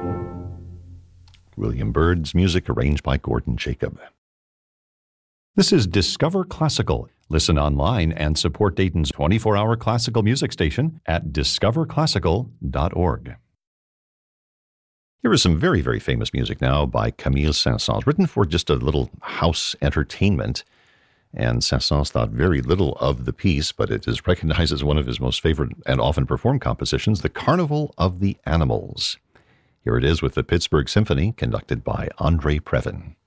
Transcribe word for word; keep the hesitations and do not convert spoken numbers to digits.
William Byrd's music arranged by Gordon Jacob. This is Discover Classical. Listen online and support Dayton's twenty-four hour classical music station at discover classical dot org. Here is some very, very famous music now by Camille Saint-Saëns, written for just a little house entertainment. And Saint-Saëns thought very little of the piece, but it is recognized as one of his most favorite and often performed compositions, The Carnival of the Animals. Here it is with the Pittsburgh Symphony, conducted by Andre Previn.